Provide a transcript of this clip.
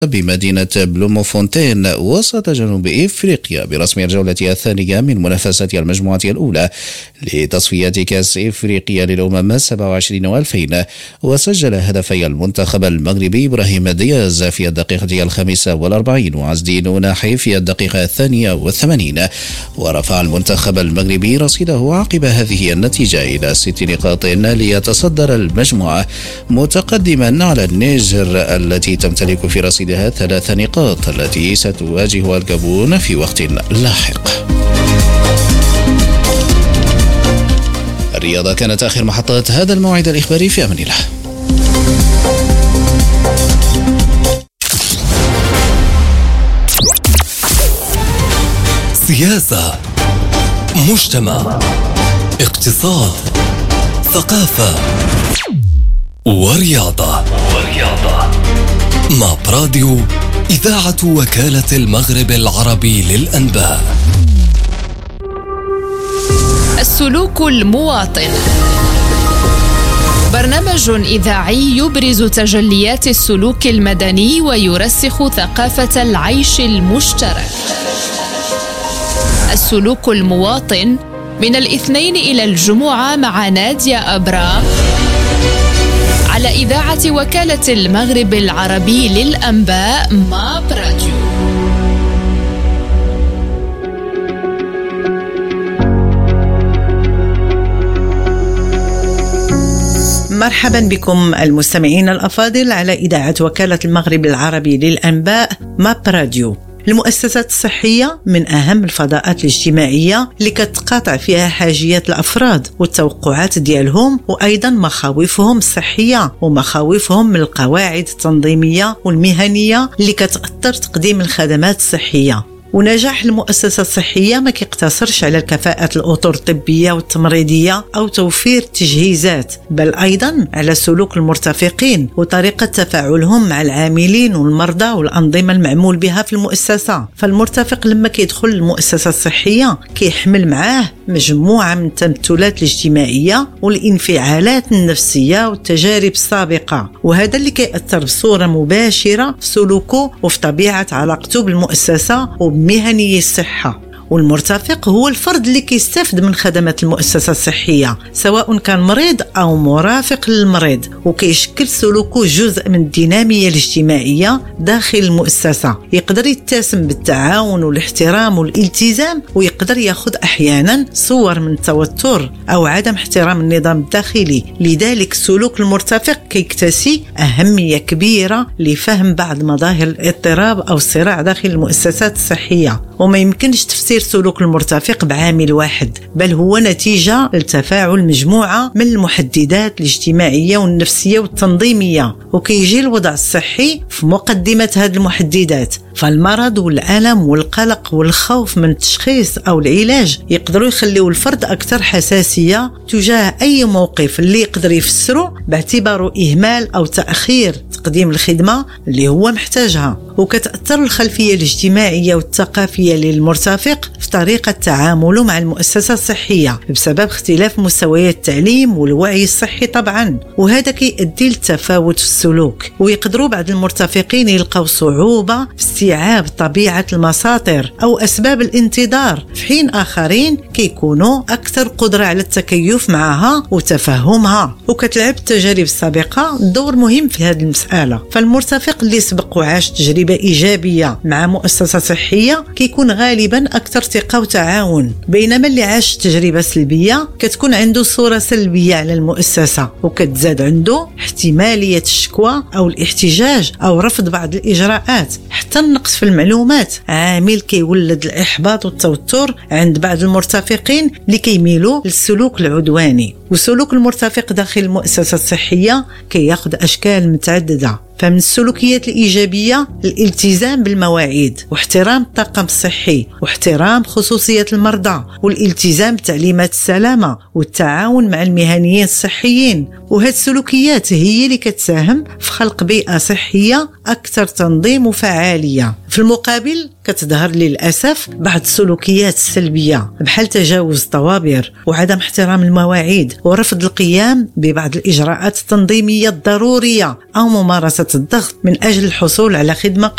بمدينة بلوموفونتين وسط جنوب إفريقيا برسم الجولة الثانية من منافسة المجموعة الأولى لتصفية كأس إفريقيا للأمم 27 و2000. وسجل هدفي المنتخب المغربي إبراهيم دياز في الدقيقة 45 وعزدين ناحي في الدقيقة 82. ورفع المنتخب المغربي رصيده عقب هذه النتيجة إلى 6 نقاط ليتصدر المجموعة متقدما على النيجر التي تمتلك في رصيد 3 نقاط التي ستواجه الجابون في وقت لاحق. الرياضة كانت آخر محطات هذا الموعد الإخباري، في أمان الله. سياسة، مجتمع، اقتصاد، ثقافة ورياضة. مع براديو إذاعة وكالة المغرب العربي للأنباء. السلوك المواطن، برنامج إذاعي يبرز تجليات السلوك المدني ويرسخ ثقافة العيش المشترك. السلوك المواطن من الاثنين إلى الجمعة مع نادية أبرام على إذاعة وكالة المغرب العربي للأنباء مع براديو. مرحبا بكم المستمعين الأفاضل على إذاعة وكالة المغرب العربي للأنباء مع براديو. المؤسسات الصحية من أهم الفضاءات الاجتماعية اللي كتقاطع فيها حاجيات الأفراد والتوقعات ديالهم وأيضا مخاوفهم الصحية ومخاوفهم من القواعد التنظيمية والمهنية اللي كتأثر تقديم الخدمات الصحية. ونجاح المؤسسة الصحية ما كيقتصرش على الكفاءات الأطر الطبية والتمريضية أو توفير تجهيزات، بل أيضا على سلوك المرتفقين وطريقة تفاعلهم مع العاملين والمرضى والأنظمة المعمول بها في المؤسسة. فالمرتفق لما كيدخل المؤسسة الصحية كيحمل معاه مجموعة من التمثلات الاجتماعية والانفعالات النفسية والتجارب السابقة، وهذا اللي كيأثر بصورة مباشرة في سلوكه وفي طبيعة علاقته بالمؤسسة وبمهنية الصحة. والمرتفق هو الفرد اللي كيستفد من خدمات المؤسسة الصحية سواء كان مريض أو مرافق للمريض، وكيشكل سلوكه جزء من الدينامية الاجتماعية داخل المؤسسة. يقدر يتسم بالتعاون والاحترام والالتزام، ويقدر ياخذ أحيانا صور من التوتر أو عدم احترام النظام الداخلي. لذلك سلوك المرتفق كيكتسي أهمية كبيرة لفهم بعض مظاهر الاضطراب أو الصراع داخل المؤسسات الصحية. وما يمكنش تفسير سلوك المرتفق بعامل واحد، بل هو نتيجة لتفاعل مجموعة من المحددات الاجتماعية والنفسية والتنظيمية، وكيجي الوضع الصحي في مقدمة هذه المحددات. فالمرض والألم والقلق والخوف من التشخيص أو العلاج يقدروا يخليوا الفرد أكثر حساسية تجاه أي موقف اللي يقدر يفسره باعتباره إهمال أو تأخير تقديم الخدمة اللي هو محتاجها. وكتأثر الخلفية الاجتماعية والثقافية للمرتفق في طريقة تعامله مع المؤسسة الصحية بسبب اختلاف مستويات التعليم والوعي الصحي طبعا، وهذا كيؤدي للتفاوت في السلوك. ويقدروا بعض المرتفقين يلقوا صعوبة في استيعاب طبيعة المساطر أو أسباب الانتظار، في حين آخرين كيكونوا أكثر قدرة على التكيف معها وتفهمها. وكتلعب التجارب السابقة دور مهم في هذه المسألة. فالمرتفق اللي سبق وعاش تجربة إيجابية مع مؤسسة صحية كيكون غالبا أكثر ثقة وتعاون، بينما اللي عاش تجربة سلبية كتكون عنده صورة سلبية على المؤسسة، وكتزاد عنده احتمالية الشكوى أو الاحتجاج أو رفض بعض الإجراءات. حتى النقص في المعلومات عامل كيولد الإحباط والتوتر عند بعض المرتفقين اللي كيميلوا للسلوك العدواني. وسلوك المرتفق داخل المؤسسة الصحية كياخذ أشكال متعددة. فمن السلوكيات الإيجابية الالتزام بالمواعيد واحترام الطاقم الصحي واحترام خصوصية المرضى والالتزام بتعليمات السلامة والتعاون مع المهنيين الصحيين. وهذه السلوكيات هي اللي كتساهم في خلق بيئة صحية أكثر تنظيم وفعالية. في المقابل كتظهر للأسف بعض السلوكيات السلبية بحال تجاوز الطوابير وعدم احترام المواعيد ورفض القيام ببعض الإجراءات التنظيمية الضرورية أو ممارسة الضغط من أجل الحصول على خدمة